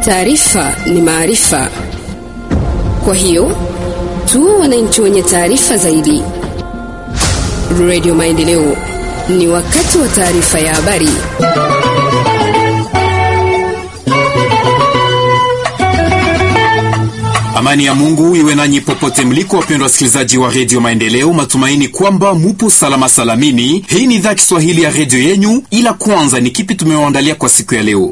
Taarifa ni maarifa. Kwa hiyo tu wananchi wenye taarifa zaidi. Radio Maendeleo, ni wakati wa taarifa ya habari. Amani ya Mungu iwe nanyi popote mliko, wapendwa wasikilizaji wa Radio Maendeleo. Matumaini kwamba mupo salama salamini. Hii ni idhaa Kiswahili ya radio yenyu, ila kwanza ni kipi tumewaandalia kwa siku ya leo.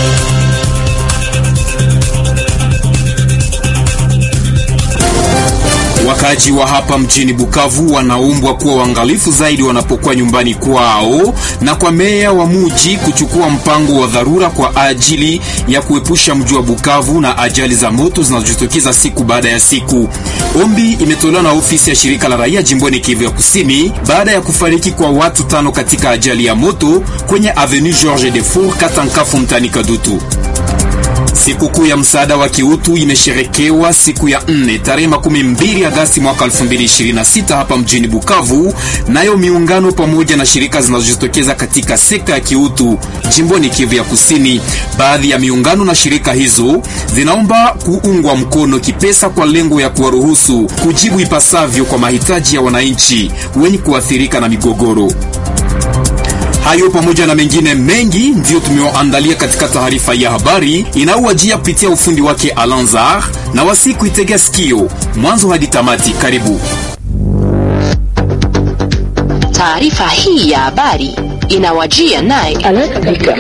Wakaji wa hapa mjini Bukavu wanaombwa kuwa waangalifu zaidi wanapokuwa nyumbani kwao, na kwa meya wa mji kuchukua mpango wa dharura kwa ajili ya kuepusha mji wa Bukavu na ajali za moto zinazojitokeza siku baada ya siku. Ombi imetolewa na ofisi ya shirika la raia jimboni Kivu ya Kusini baada ya kufariki kwa watu 5 katika ajali ya moto kwenye Avenue Georges Defour Katankafu mtani Kadutu. Sikukuu ya msaada wa kiutu imesherekewa siku ya 4 tarehe 12 Agosti mwaka 2026 hapa mjini Bukavu, nayo miungano pamoja na shirika zinazojitokeza katika sekta ya kiutu jimboni Kivu ya Kusini. Baadhi ya miungano na shirika hizo zinaomba kuungwa mkono kipesa kwa lengo ya kuwaruhusu kujibu ipasavyo kwa mahitaji ya wananchi wenye kuathirika na migogoro. Hayo pamoja na mengine mengi ndio tumewaandalia katika taarifa ya habari inaowajia kupitia ufundi wake Alanzar, na wasiku itegea sikio mwanzo hadi tamati. Karibu. Taarifa hii ya habari inawajia naye Alaka.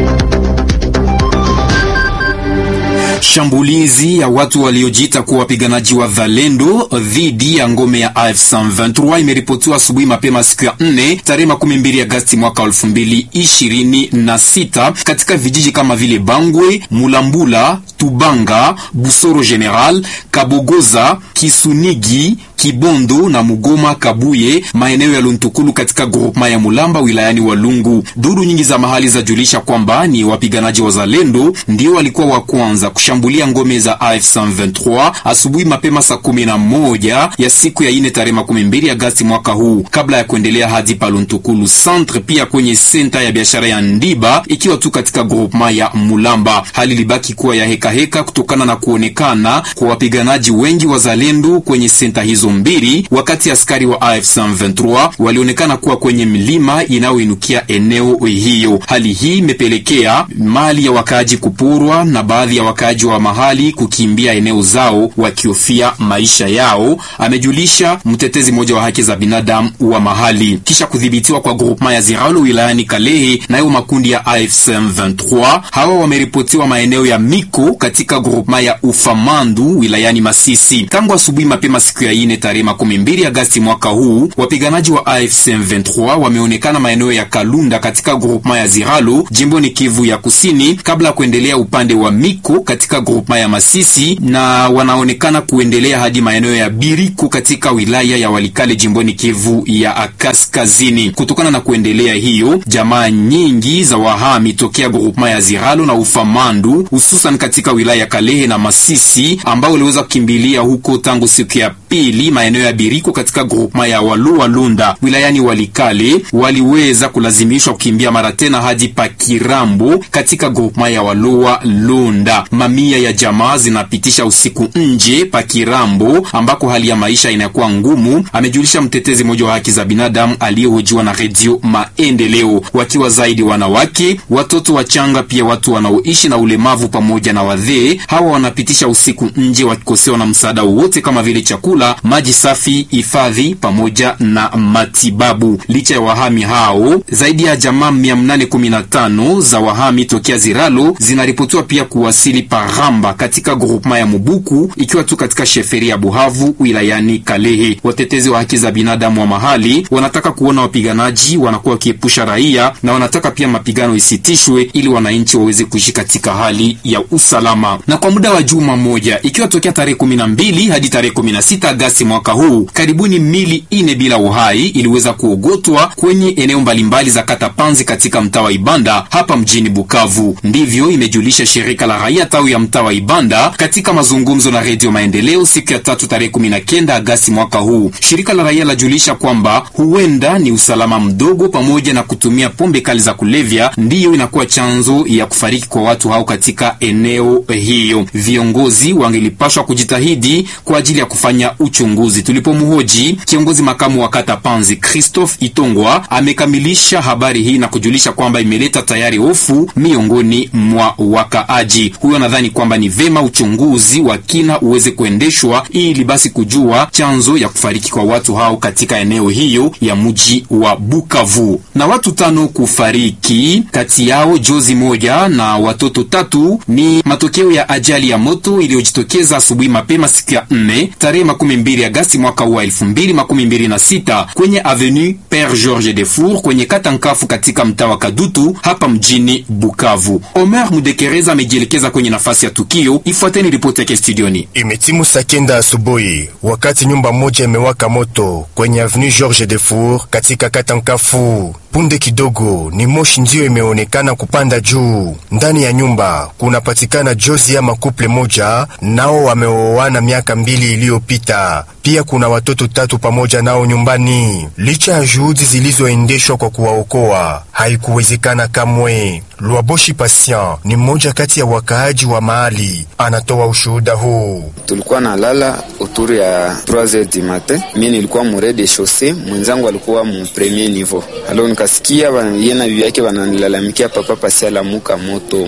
Shambulizi ya watu waliojiita kuwa wapiganaji wa Zalendo dhidi ya ngome ya AF23 imeripotiwa asubuhi mapema siku ya 4 tarehe 12 Agosti mwaka 2026 katika vijiji kama vile Bangwe, Mulambula, Tubanga, Busoro General, Kabogoza, Kisunigi, Kibondo na Mugoma Kabuye, maeneo ya Luntukulu katika groupement ya Mulamba wilayani Walungu. Duru nyingi za mahali zajulisha kwamba ni wapiganaji wa Zalendo ndio walikuwa wa kwanza kushambulia ngome za AF23 asubuhi mapema saa 11 ya siku ya 4 tarehe 12 Agosti mwaka huu, kabla ya kuendelea hadi Paluntukulu Centre, pia kwenye senta ya biashara ya Ndiba ikiwa tu katika groupement ya Mulamba. Hali libaki kuwa ya heka kutokana na kuonekana kwa wapiganaji wengi wa Zalendo kwenye senta hizo mbili, wakati askari wa AF23 walionekana kuwa kwenye milima inayoinukia eneo hiyo. Hali hii imepelekea mali ya wakaaji kupurwa na baadhi ya wakaaji wa mahali kukimbia eneo zao wakihofia maisha yao, amejulisha mtetezi mmoja wa haki za binadamu wa mahali. Kisha kudhibitiwa kwa groupement ya Ziralo wilayani Kalehe nayo makundi ya AF23, hawa wameripotiwa maeneo ya Miko katika groupement ya Ufamandu wilayani Masisi. Tangu asubuhi mapema siku ya 4 tarehe 12 Agosti mwaka huu, wapiganaji wa AF23 wameonekana maeneo ya Kalunda katika groupement ya Ziralo jimboni Kivu ya Kusini, kabla kuendelea upande wa Miko katika groupement ya Masisi, na wanaonekana kuendelea hadi maeneo ya Biriko katika wilaya ya Walikale jimboni Kivu ya Kaskazini. Kutokana na kuendelea hiyo, jamaa nyingi za wahami tokea groupement ya Ziralo na Ufamandu, hususan katika wilaya ya Kalehe na Masisi, ambao waliweza kukimbilia huko tangu siku ya pili maeneo ya Biriko katika groupement ya Walunda wilayani Walikale, waliweza kulazimishwa kukimbia mara tena hadi Pakirambo katika groupement ya Lunda. Mamia ya jamaa zinapitisha usiku nje Pakirambo ambako hali ya maisha inakuwa ngumu, amejulisha mtetezi mmoja wa haki za binadamu aliyehojiwa na Radio Maendeleo. Wakiwa zaidi wanawake, watoto wachanga, pia watu wanaoishi na ulemavu pamoja na wazee, hawa wanapitisha usiku nje wakikosewa na msaada wote kama vile chakula, maji safi, hifadhi pamoja na matibabu. Licha ya wahami hao, zaidi ya jamaa 815 za wahami tokea Ziralo zinaripotiwa pia kuwasili Paramba katika groupement ya Mubuku ikiwa tu katika sheferi ya Buhavu wilayani Kalehe. Watetezi wa haki za binadamu wa mahali wanataka kuona wapiganaji wanakuwa wakiepusha raia, na wanataka pia mapigano isitishwe ili wananchi waweze kuishi katika hali ya usalama. Na kwa muda wa juma moja, ikiwa tokea tarehe 12 hadi tarehe 16 Agosti mwaka huu, karibuni mili 4 bila uhai iliweza kuogotwa kwenye eneo mbalimbali za kata Panzi katika mtaa wa Ibanda hapa mjini Bukavu. Ndivyo imejulisha shirika la raia tawi ya mtaa wa Ibanda katika mazungumzo na Radio Maendeleo siku ya 3 tarehe 19 Agosti mwaka huu. Shirika la raia lajulisha kwamba huenda ni usalama mdogo pamoja na kutumia pombe kali za kulevya ndiyo inakuwa chanzo ya kufariki kwa watu hao katika eneo eneo hiyo. Viongozi wangelipashwa kujitahidi kwa ajili ya kufanya uchunguzi. Tulipomhoji kiongozi makamu wa kata Panzi Christophe Itongwa, amekamilisha habari hii na kujulisha kwamba imeleta tayari hofu miongoni mwa wakaaji. Huyo nadhani kwamba ni vema uchunguzi wa kina uweze kuendeshwa ili basi kujua chanzo ya kufariki kwa watu hao katika eneo hiyo ya mji wa Bukavu. Na watu 5 kufariki, kati yao jozi moja na watoto 3 ni matokeo ya ajali ya moto iliyojitokeza asubuhi mapema siku ya 4 tarehe 12 Agosti mwaka wa 2026 kwenye avenue Père Georges Defour kwenye kata Nkafu katika mtaa wa Kadutu hapa mjini Bukavu. Omer Mudekereza amejielekeza kwenye nafasi ya tukio. Ifuateni ripoti yake studioni. Imetimu saa 9 asubuhi wakati nyumba moja imewaka moto kwenye avenue Georges Defour katika kata Nkafu. Punde kidogo ni moshi ndio imeonekana kupanda juu. Ndani ya nyumba kunapatikana jozi ya makuple moja, nao wameoana miaka 2 iliyopita. Pia kuna watoto 3 pamoja nao nyumbani. Licha ya juhudi zilizoendeshwa kwa kuwaokoa, haikuwezekana kamwe. Luaboshi Patient ni mmoja kati ya wakaaji wa mahali, anatoa ushuhuda huu. Tulikuwa na lala autour ya 3h du matin. Mimi nilikuwa mure de chaussée, mwenzangu alikuwa mu premier niveau. Alors nikasikia yena bibi yake wananilalamikia papa Pasiala muka moto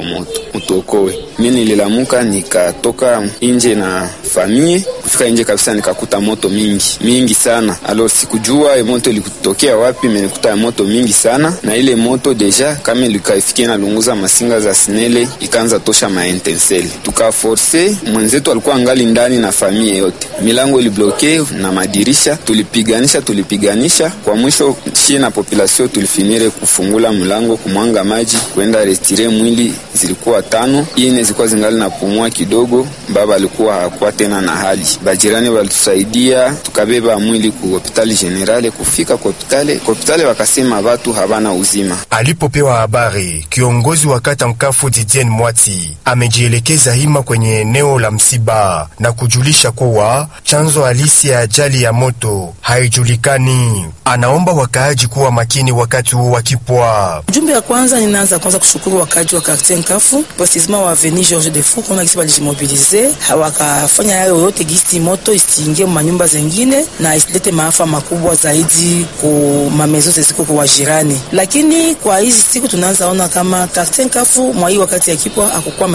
utokoe. Mimi nililamuka nikatoka nje na famille, kufika nje kabisa nikakuta moto mingi sana. Alors sikujua moto ilikutokea wapi, nilikuta moto mingi sana na ile moto deja kama ilikafikia na lunguza masinga za sinele ikaanza tosha maintensele. Tukaforce mwenzetu alikuwa angali ndani na familia yote. Milango ilibloke na madirisha, tulipiganisha kwa mwisho chini na population tulifinire kufungula mlango kumwanga maji kwenda retire mwili. Zilikuwa 5, ine zilikuwa zingali na pumua kidogo. Baba alikuwa hakuwa tena na hali. Bajirani walitusaidia tukabeba mwili ku hospitali generale. Kufika kwa hospitali wakasema watu habana uzima. Alipopewa habari, kiongozi wa kata Nkafu Didien Mwati amejielekeza hima kwenye eneo la msiba na kujulisha kuwa chanzo halisi ya ajali ya moto haijulikani. Anaomba wakaaji kuwa makini wakati huu wakipwa. Jumbe ya kwanza ninaanza kushukuru wakaaji wa quartier Nkafu, precisement wa avenue Georges Defour, kuna kisi walijimobilize, hawakafanya hayo yote gisi moto isiingie manyumba zengine na isilete maafa makubwa zaidi kwa mamezo ziko kwa wajirani. Lakini kwa hizi siku tunaanza ona kama quartier Nkafu mwa hii wakati ya kipwa hakukuwa